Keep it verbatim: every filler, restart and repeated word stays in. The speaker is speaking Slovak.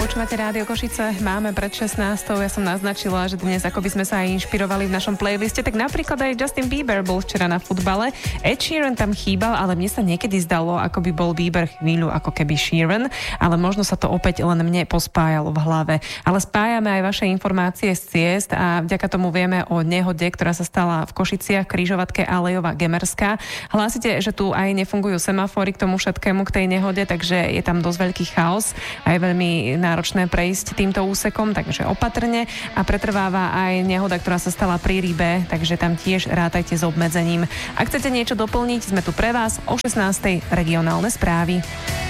Počúvate Rádio Košice, máme pred šestnástou. Ja som naznačila, že dnes ako by sme sa aj inšpirovali v našom playliste, tak napríklad aj Justin Bieber bol včera na futbale. Ed Sheeran tam chýbal, ale mne sa niekedy zdalo, ako by bol Bieber chvíľu ako keby Sheeran, ale možno sa to opäť len mne pospájalo v hlave. Ale spájame aj vaše informácie z ciest a vďaka tomu vieme o nehode, ktorá sa stala v Košiciach, križovatke Alejova Gemerská. Hlásite, že tu aj nefungujú semafory k tomu všetkému, k tej nehode, takže je tam dosť veľký chaos a je veľmi náročné prejsť týmto úsekom, takže opatrne, a pretrváva aj nehoda, ktorá sa stala pri Rybe, takže tam tiež rátajte s obmedzením. Ak chcete niečo doplniť, sme tu pre vás o šestnástej regionálne správy.